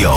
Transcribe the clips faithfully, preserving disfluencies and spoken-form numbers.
Radio.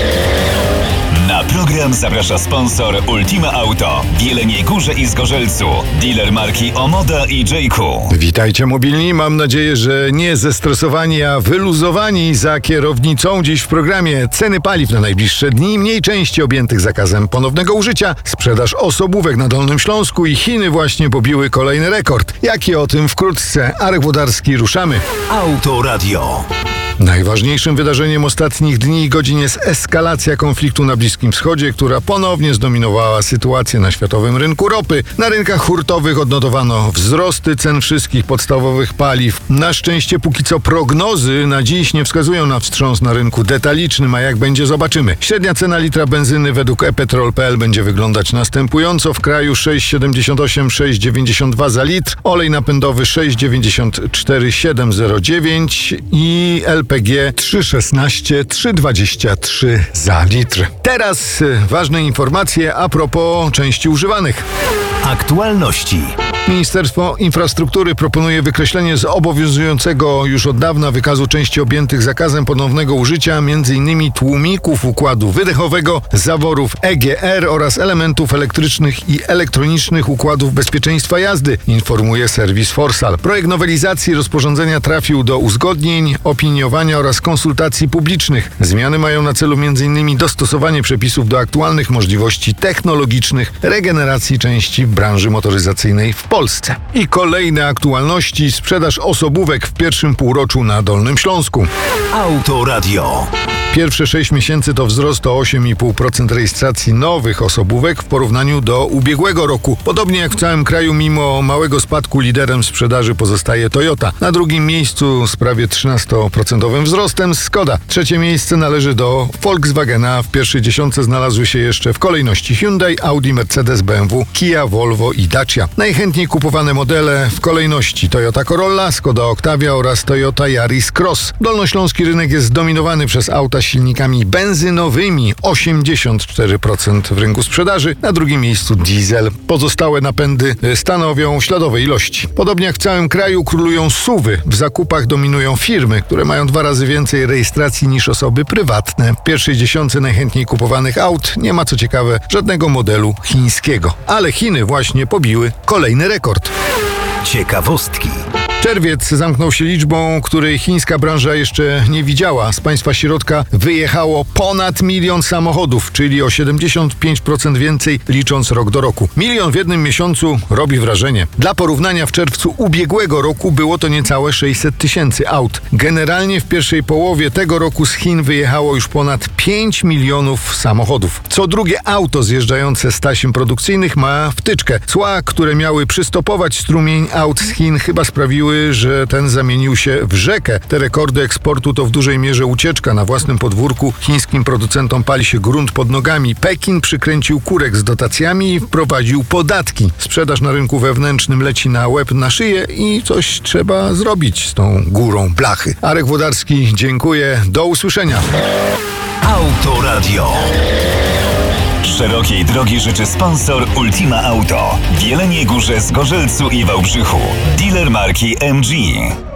Na program zaprasza sponsor Ultima Auto w Jeleniej Górze i Zgorzelcu. Dealer marki Omoda i Jayku. Witajcie mobilni, mam nadzieję, że nie zestresowani, a wyluzowani za kierownicą. Dziś w programie ceny paliw na najbliższe dni, mniej części objętych zakazem ponownego użycia, sprzedaż osobówek na Dolnym Śląsku i Chiny właśnie pobiły kolejny rekord. Jak i o tym wkrótce. Arek Włodarski, ruszamy. Auto Radio. Najważniejszym wydarzeniem ostatnich dni i godzin jest eskalacja konfliktu na Bliskim Wschodzie, która ponownie zdominowała sytuację na światowym rynku ropy. Na rynkach hurtowych odnotowano wzrosty cen wszystkich podstawowych paliw. Na szczęście póki co prognozy na dziś nie wskazują na wstrząs na rynku detalicznym, a jak będzie, zobaczymy. Średnia cena litra benzyny według e petrol kropka pe el będzie wyglądać następująco. W kraju sześć siedemdziesiąt osiem, sześć dziewięćdziesiąt dwa za litr, olej napędowy sześć dziewięćdziesiąt cztery, siedem zero dziewięć i el pe gie trzy szesnaście, trzy dwadzieścia trzy za litr. Teraz y, ważne informacje a propos części używanych. Aktualności. Ministerstwo Infrastruktury proponuje wykreślenie z obowiązującego już od dawna wykazu części objętych zakazem ponownego użycia m.in. tłumików układu wydechowego, zaworów e ge er oraz elementów elektrycznych i elektronicznych układów bezpieczeństwa jazdy, informuje serwis Forsal. Projekt nowelizacji rozporządzenia trafił do uzgodnień, opiniowania oraz konsultacji publicznych. Zmiany mają na celu m.in. dostosowanie przepisów do aktualnych możliwości technologicznych regeneracji części branży motoryzacyjnej w Polsce. I kolejne aktualności: sprzedaż osobówek w pierwszym półroczu na Dolnym Śląsku. Auto Radio. Pierwsze sześć miesięcy to wzrost o osiem i pół procent rejestracji nowych osobówek w porównaniu do ubiegłego roku. Podobnie jak w całym kraju, mimo małego spadku, liderem sprzedaży pozostaje Toyota. Na drugim miejscu z prawie trzynastoprocentowym wzrostem Skoda. Trzecie miejsce należy do Volkswagena. W pierwszej dziesiątce znalazły się jeszcze w kolejności Hyundai, Audi, Mercedes, be em wu, Kia, Volvo i Dacia. Najchętniej kupowane modele w kolejności Toyota Corolla, Skoda Octavia oraz Toyota Yaris Cross. Dolnośląski rynek jest zdominowany przez auta silnikami benzynowymi, osiemdziesiąt cztery procent w rynku sprzedaży. Na drugim miejscu diesel. Pozostałe napędy stanowią śladowe ilości. Podobnie jak w całym kraju królują suwy. W zakupach dominują firmy, które mają dwa razy więcej rejestracji niż osoby prywatne. W pierwszej dziesiątce najchętniej kupowanych aut nie ma, co ciekawe, żadnego modelu chińskiego. Ale Chiny właśnie pobiły kolejny rekord. Ciekawostki. Czerwiec zamknął się liczbą, której chińska branża jeszcze nie widziała. Z państwa środka wyjechało ponad milion samochodów, czyli o siedemdziesiąt pięć procent więcej licząc rok do roku. Milion w jednym miesiącu robi wrażenie. Dla porównania w czerwcu ubiegłego roku było to niecałe sześćset tysięcy aut. Generalnie w pierwszej połowie tego roku z Chin wyjechało już ponad pięć milionów samochodów. Co drugie auto zjeżdżające z taśm produkcyjnych ma wtyczkę. Cła, które miały przystopować strumień aut z Chin, chyba sprawiły, że ten zamienił się w rzekę. Te rekordy eksportu to w dużej mierze ucieczka. Na własnym podwórku chińskim producentom pali się grunt pod nogami. Pekin przykręcił kurek z dotacjami i wprowadził podatki. Sprzedaż na rynku wewnętrznym leci na łeb, na szyję i coś trzeba zrobić z tą górą blachy. Arek Włodarski, dziękuję. Do usłyszenia. Auto Radio. Szerokiej drogi życzy sponsor Ultima Auto w Jeleniej Górze, Zgorzelcu i Wałbrzychu. Dealer marki em gie.